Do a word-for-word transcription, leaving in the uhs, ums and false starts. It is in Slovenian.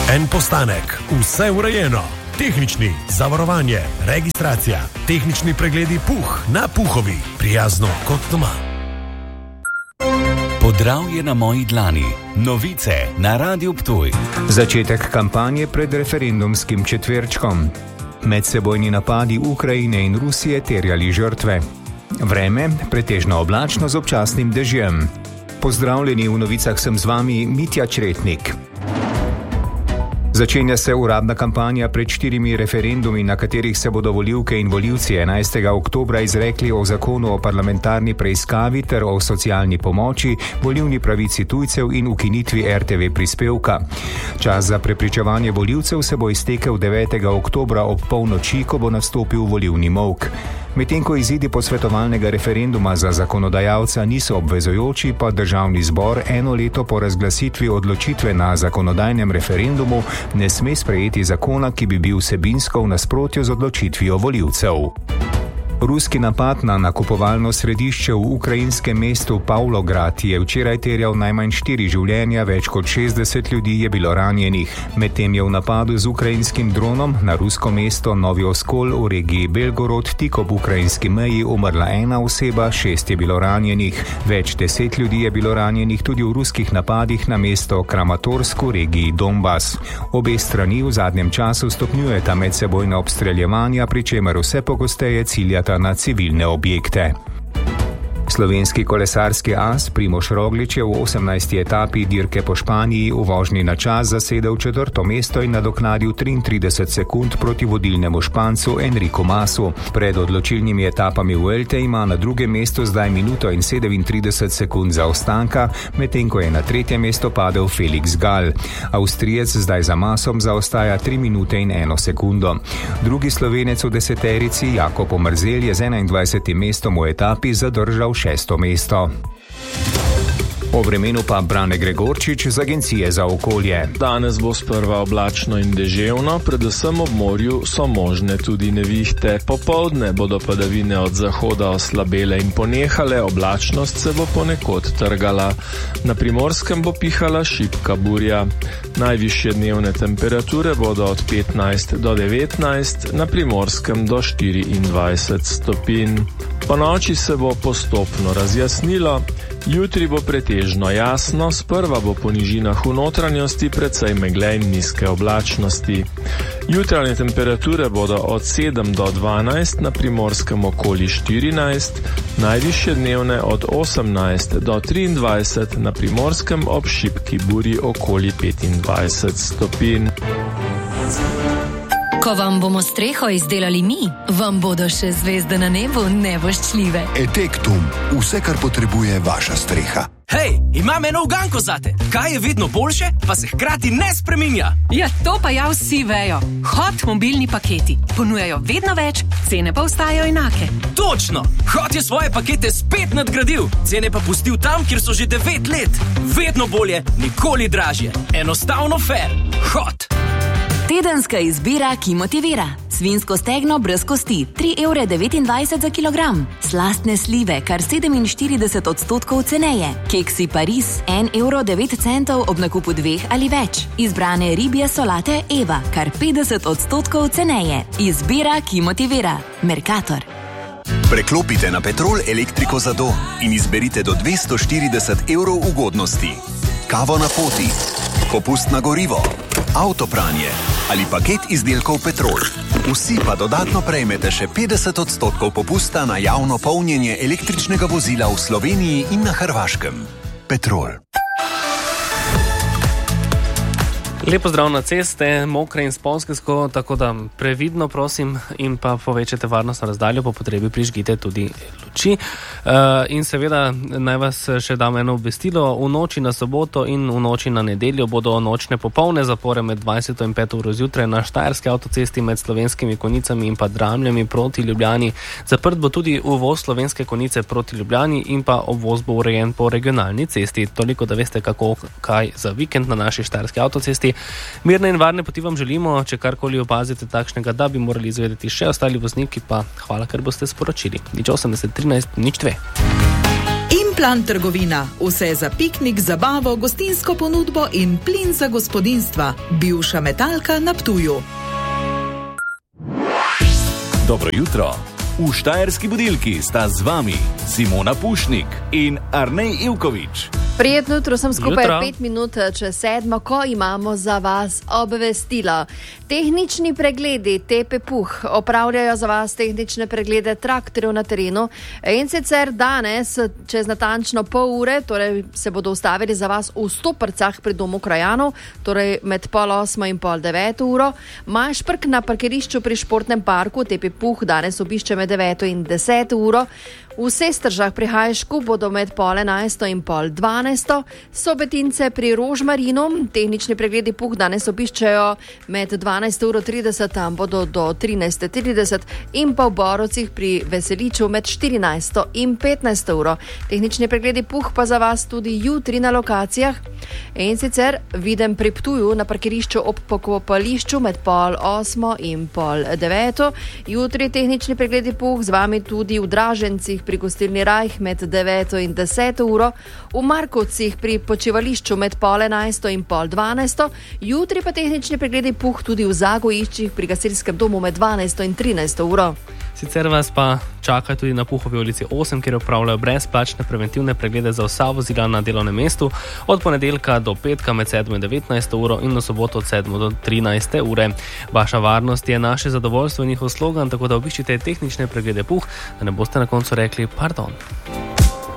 En postanek, vse urejeno. Tehnični, zavarovanje, registracija, tehnični pregledi Puh na Puhovi. Prijazno kot doma. Podravje na moji dlani. Novice na Radiu Ptuj. Začetek kampanje pred referendumskim četverčkom. Medsebojni napadi Ukrajine in Rusije terjali žrtve. Vreme pretežno oblačno z občasnim dežjem. Pozdravljeni, v novicah sem z vami Mitja Čretnik. Začenja se uradna kampanja pred štirimi referendumi, na katerih se bodo volivke in volivci enajstega oktobra izrekli o zakonu o parlamentarni preiskavi ter o socialni pomoči, volilni pravici tujcev in ukinitvi er te ve prispevka. Čas za prepričevanje volivcev se bo iztekel devetega oktobra ob polnoči, ko bo nastopil volilni molk. Medtem ko izidi posvetovalnega referenduma za zakonodajalca niso obvezujoči, pa Državni zbor eno leto po razglasitvi odločitve na zakonodajnem referendumu ne sme sprejeti zakona, ki bi bil vsebinsko v nasprotju z odločitvijo volivcev. Ruski napad na nakupovalno središče v ukrajinskem mestu Pavlograd je včeraj terjal najmanj štiri življenja, več kot šestdeset ljudi je bilo ranjenih. Medtem je v napadu z ukrajinskim dronom na rusko mesto Novi Oskol v regiji Belgorod tik ob ukrajinski meji umrla ena oseba, šest je bilo ranjenih. Več deset ljudi je bilo ranjenih tudi v ruskih napadih na mesto Kramatorsk v regiji Donbas. Obe strani v zadnjem času stopnjujeta medsebojna obstreljevanja, pri čemer vse pogosteje ciljata na civilne objekte. Slovenski kolesarski as Primož Roglič je v osemnajsti etapi dirke po Španiji v vožnji na čas zasedel četrto mesto in nadoknadil triintrideset sekund proti vodilnemu Špancu Enriku Masu. Pred odločilnimi etapami Vuelte ima na drugem mestu zdaj minuto in sedemintrideset sekund zaostanka, medtem ko je na tretje mesto padel Felix Gal. Avstrijec zdaj za Masom zaostaja tri minute in eno sekundo. Drugi Slovenec v deseterici Jakob Omerzel je z enaindvajsetim mestom v etapi zadržal šesto mesto. O vremenu pa Brane Gregorčič z Agencije za okolje. Danes bo sprva oblačno in deževno, predvsem ob morju so možne tudi nevihte. Popoldne bodo padavine od zahoda oslabele in ponehale, oblačnost se bo ponekod trgala. Na Primorskem bo pihala šibka burja. Najvišje dnevne temperature bodo od petnajst do devetnajst, na Primorskem do štiriindvajset stopinj. Po noči se bo postopno razjasnilo, jutri bo pretežno jasno, sprva bo po nižinah v notranjosti precej megle in nizke oblačnosti. Jutranje temperature bodo od sedem do dvanajst, na Primorskem okoli štirinajst, najvišje dnevne od osemnajst do triindvajset, na Primorskem ob šibki burji okoli petindvajset stopinj. Ko vam bomo streho izdelali mi, vam bodo še zvezde na nebu nevoščljive. Etektum, vse, kar potrebuje vaša streha. Hej, imam eno uganko zate. Kaj je vedno boljše, pa se hkrati ne spreminja? Ja, to pa ja vsi vejo. Hot mobilni paketi. Ponujajo vedno več, cene pa ostajajo enake. Točno! Hot je svoje pakete spet nadgradil, cene pa pustil tam, kjer so že devet let. Vedno bolje, nikoli dražje. Enostavno fair. Hot! Tedenska izbira, ki motivira. Svinjsko stegno brez kosti, tri evre devetindvajset za kilogram. Slastne slive, kar sedeminštirideset odstotkov ceneje. Keksi Paris, en evro devet centov ob nakupu dveh ali več. Izbrane ribje solate Eva, kar petdeset odstotkov ceneje. Izbira, ki motivira. Mercator. Preklopite na Petrol elektriko za dom in izberite do dvesto štirideset evrov ugodnosti. Kavo na poti, popust na gorivo, avtopranje ali paket izdelkov Petrol. Vsi pa dodatno prejmete še petdeset odstotkov popusta na javno polnjenje električnega vozila v Sloveniji in na Hrvaškem. Petrol. Lep pozdrav na ceste, mokre in spolzkesko, tako da previdno prosim in pa povečajte varnostno razdaljo, po potrebi prižgite tudi luči. Uh, in seveda naj vas še dam eno obvestilo, v noči na soboto in v noči na nedeljo bodo nočne popolne zapore med dvajseto in peto uro zjutraj na Štajerski avtocesti med Slovenskimi Konjicami in pa Dramljami proti Ljubljani. Zaprt bo tudi uvoz Slovenske Konjice proti Ljubljani in pa obvoz bo urejen po regionalni cesti. Toliko, da veste, kako kaj za vikend na naši Štajerski avtocesti. Mirne in varne poti vam želimo, če karkoli opazite takšnega, da bi morali izvedeti še ostali vozniki, pa hvala, ker boste sporočili. nič osemdeset trinajst nič dve. Plan trgovina. Vse za piknik, zabavo, gostinsko ponudbo in plin za gospodinstva. Bivša Metalka na Ptuju. Dobro jutro. V Štajerski budilki sta z vami Simona Pušnik in Arnej Ivković. Prijetno jutro, sem skupaj Jutro. pet minut čez sedmo, ko imamo za vas obvestilo. Tehnični pregledi T P Puh opravljajo za vas tehnične preglede traktorjev na terenu in sicer danes čez natančno pol ure, torej se bodo ustavili za vas v Stoprcah pri domu krajanov, torej med pol osmo in pol deveto uro. Mašprk na parkirišču pri športnem parku T P Puh danes obišče med deveto in deseto uro. V Sestržah pri Hajšku bodo med pol enajsto in pol dvanajsto, Sobetince pri Rožmarinu, tehnični pregledi Puh danes obiščejo med dvanajsto uro trideset, tam bodo do trinajsto trideset in pa v Borovcih pri Veseliču med štirinajsto in petnajsto uro. Tehnični pregledi Puh pa za vas tudi jutri na lokacijah in sicer vidim pri Ptuju na parkirišču ob pokopališču med pol osmo in pol deveto. Jutri tehnični pregledi Puh z vami tudi v Dražencih pri gostilni Rajh med deveto in deseto uro, v Markovcih pri počivališču med pol enajsto in pol dvanajsto, jutri pa tehnični pregledi Puh tudi v Zagojiščih pri gasilskem domu med dvanajsto in trinajsto uro. Sicer vas pa čaka tudi na Puhovi ulici osem, kjer opravljajo brezplačne preventivne preglede za vsa vozila na delovnem mestu od ponedeljka do petka med sedmo in devetnajsto uro in na soboto od sedme do trinajste ure. Vaša varnost je naše zadovoljstvo in njihov slogan, tako da obiščite tehnične preglede Puh, da ne boste na koncu rekli pardon.